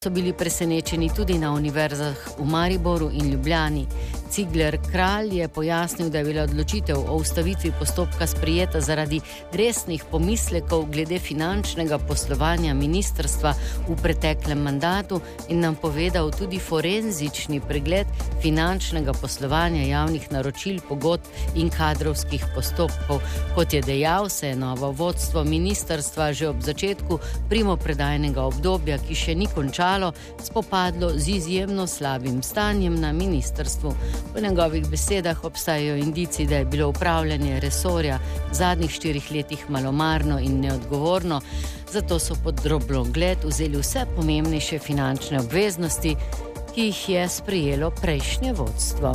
So bili presenečeni tudi na univerzah v Mariboru in Ljubljani. Cigler Kralj je pojasnil, da je bila odločitev o ustavitvi postopka sprejeta zaradi resnih pomislekov glede finančnega poslovanja ministrstva v preteklem mandatu in nam povedal tudi forenzični pregled finančnega poslovanja javnih naročil, pogodb in kadrovskih postopkov. Kot je dejal, se je novo vodstvo ministrstva že ob začetku primopredajnega obdobja, ki še ni končalo, spopadlo z izjemno slabim stanjem na ministrstvu. Po njegovih besedah obstajajo indici, da je bilo upravljanje resorja v zadnjih 4 letih malomarno in neodgovorno, zato so pod drobnogled vzeli vse pomembnejše finančne obveznosti, ki jih je sprejelo prejšnje vodstvo.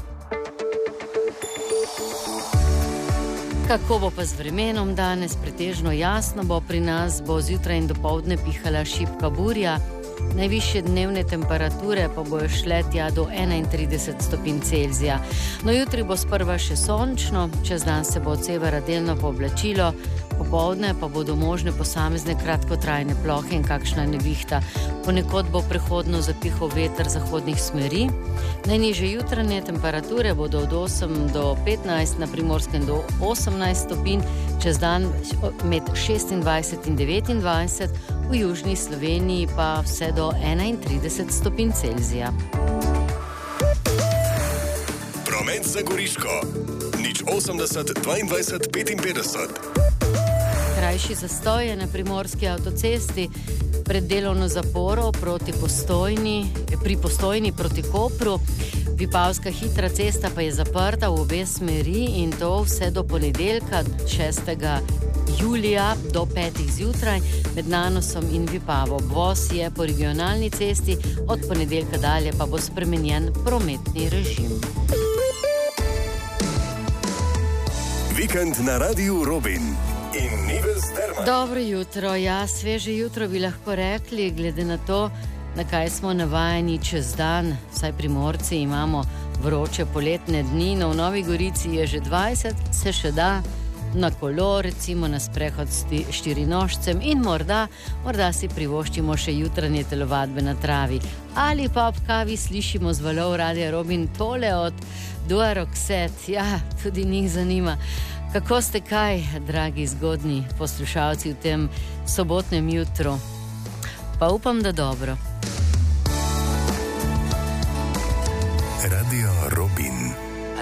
Kako bo pa z vremenom danes? Pretežno jasno bo pri nas, bo zjutraj in dopoldne pihala šibka burja. Najvišje dnevne temperature pa bojo šle tja do 31 stopinj Celzija. No, jutri bo sprva še sončno, čez dan se bo od severa delno pooblačilo, popoldne pa bodo možne posamezne kratkotrajne plohe in kakšna nevihta. Ponekod bo prehodno zapihal veter zahodnih smeri. Najnižje jutranje temperature bodo od 8 do 15, na Primorskem do 18 stopinj, čez dan med 26 in 29, v južni Sloveniji pa vse do 31 stopinj Celzija. Promet za Goriško. 080 22 55. Krajši zastoj je na Primorski avtocesti pred delovno zaporo pri Postojni proti Kopru. Vipavska hitra cesta pa je zaprta v obe smeri in to vse do ponedeljka 6. julija do 5. zjutraj med Nanosom in Vipavo. Obvoz je po regionalni cesti, od ponedeljka dalje pa bo spremenjen prometni režim. Vikend na Radiu Robin. Dobro jutro, ja, sveže jutro bi lahko rekli, glede na to, na kaj smo navajeni čez dan. Vsaj Primorci imamo vroče poletne dni, no v Novi Gorici je že 20, se še da na kolo, recimo na sprehod s štirinožcem in morda si privoščimo še jutranje telovadbe na travi. Ali pa ob kavi slišimo z valov Radia Robin tole od Dua Roxette. Ja, tudi njih zanima. Kako ste kaj, dragi zgodni poslušalci, v tem sobotnem jutru? Pa upam, da dobro. Radio Robin.